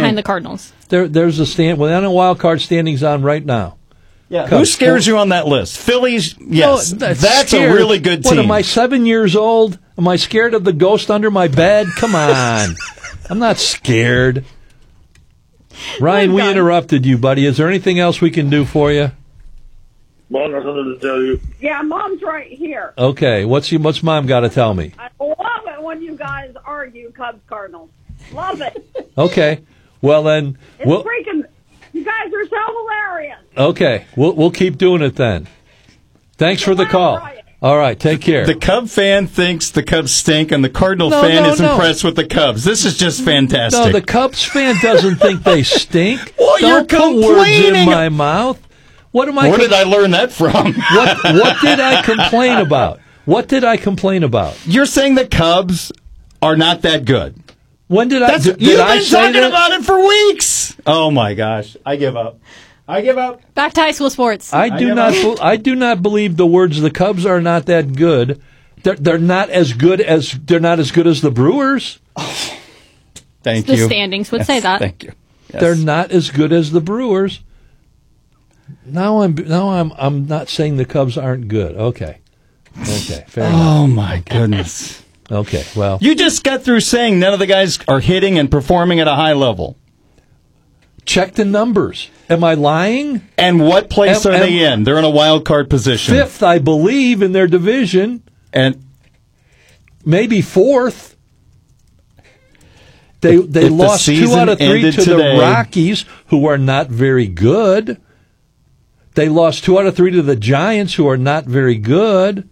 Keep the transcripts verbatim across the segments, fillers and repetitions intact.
behind the Cardinals. There, there's a stand. Well, on a wild card standings on right now. Yeah. Who scares you on that list? Phillies. Yes, no, that's, that's a really good team. What, am I seven years old? Am I scared of the ghost under my bed? Come on, I'm not scared. Ryan, we interrupted you, buddy. Is there anything else we can do for you? Mom has something to tell you. Yeah, Mom's right here. Okay, what's you, what's Mom got to tell me? I love it when you guys argue Cubs Cardinals. Love it. Okay, well then, it's we'll, freaking. You guys are so hilarious. Okay, we'll we'll keep doing it then. Thanks for the call. Right. All right, take care. The Cub fan thinks the Cubs stink, and the Cardinal no, fan no, is no. impressed with the Cubs. This is just fantastic. No, the Cubs fan doesn't think they stink. Well, Don't you're put words complaining. in my mouth. What am I? Where com- did I learn that from? what What did I complain about? What did I complain about? You're saying the Cubs are not that good. When did I? That's, Did, you've did I been say talking that? about it for weeks. Oh my gosh, I give up. I give up. Back to high school sports. I do I not. give Be- I do not believe the words. The Cubs are not that good. They're, they're not as good as they're not as good as the Brewers. Oh, thank the you. standings would Yes, say that. Thank you. Yes. They're not as good as the Brewers. Now I'm now I'm I'm not saying the Cubs aren't good. Okay, okay, fair enough. Oh my goodness. Okay, well, You just got through saying none of the guys are hitting and performing at a high level. check the numbers. Am I lying? And what place Am- are they am- in? They're in a wild card position. Fifth, I believe, in their division. And Maybe fourth. They If- they if the lost two season out of three ended to today- the Rockies, who are not very good. They lost two out of three to the Giants, who are not very good.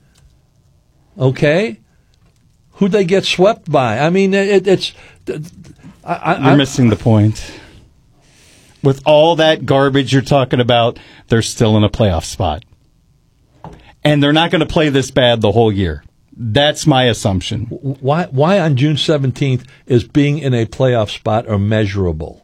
Okay, who'd they get swept by? I mean, it, it's. I, I, you're I'm- missing the point. With all that garbage you're talking about, they're still in a playoff spot. And they're not going to play this bad the whole year. That's my assumption. Why? Why on June seventeenth is being in a playoff spot or measurable?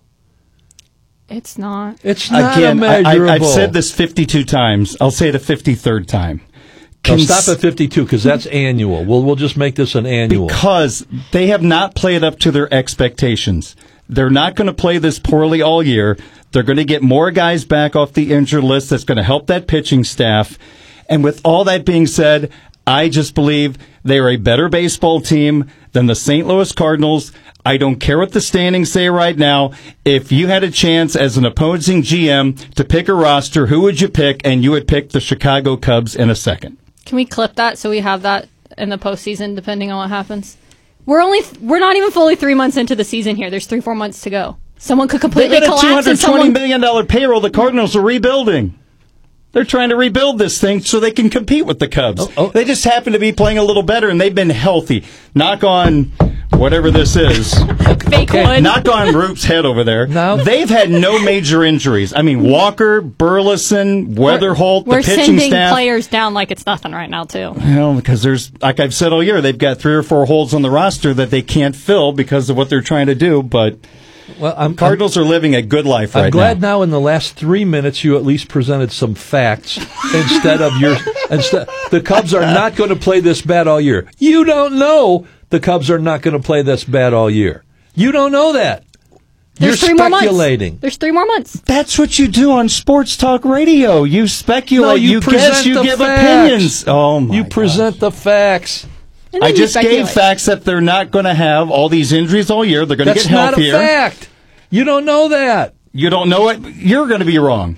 It's not. It's not Again, I, measurable. I, I've said this fifty-two times. I'll say it a fifty-third time. No, Cons- stop at fifty-two because that's annual. We'll we'll just make this an annual. Because they have not played up to their expectations. They're not going to play this poorly all year. They're going to get more guys back off the injured list. That's going to help that pitching staff. And with all that being said, I just believe they are a better baseball team than the Saint Louis Cardinals. I don't care what the standings say right now. If you had a chance as an opposing G M to pick a roster, who would you pick? And you would pick the Chicago Cubs in a second. Can we clip that so we have that in the postseason, depending on what happens? We're only we're not even fully three months into the season here. There's three, four months to go. Someone could completely They got a two collapse hundred and twenty someone. million dollars payroll. The Cardinals are rebuilding. They're trying to rebuild this thing so they can compete with the Cubs. Oh, oh. They just happen to be playing a little better, and they've been healthy. Knock on whatever this is. Fake Okay. wood. Knock on Roop's head over there. No. They've had no major injuries. I mean, Walker, Burleson, Weatherholt, We're the pitching sending staff. players down like it's nothing right now, too. Well, because there's, like I've said all year, they've got three or four holes on the roster that they can't fill because of what they're trying to do. But Well, I'm, Cardinals are living a good life I'm right glad now. now in the last three minutes you at least presented some facts instead of your. Instead, the Cubs are not going to play this bad all year. You don't know the Cubs are not going to play this bad all year. You don't know that. There's You're three more speculating. months. There's three more months. That's what you do on sports talk radio. You speculate, No, you you, present guess, you the give facts. opinions. Oh my You present the facts. And then I you just speculate. gave facts that they're not going to have all these injuries all year. They're going to That's get not healthier. a fact. You don't know that. You don't know it. You're going to be wrong.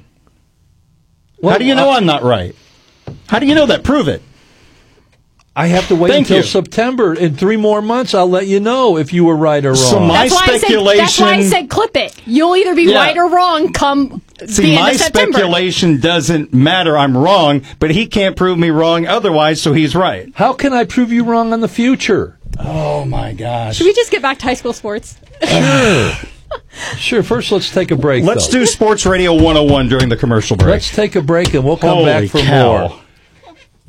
Well, How do you know I- I'm not right? How do you know that? Prove it. I have to wait Thank until you. September. In three more months, I'll let you know if you were right or wrong. So my That's why, I said, that's speculation. why I said clip it. You'll either be Yeah. right or wrong come See, the end my of September. speculation doesn't matter. I'm wrong, but he can't prove me wrong otherwise, so he's right. How can I prove you wrong on the future? Oh my gosh. Should we just get back to high school sports? Sure. Sure. First, let's take a break. Let's though. do Sports Radio one oh one during the commercial break. Let's take a break, and we'll come Holy back for cow. more.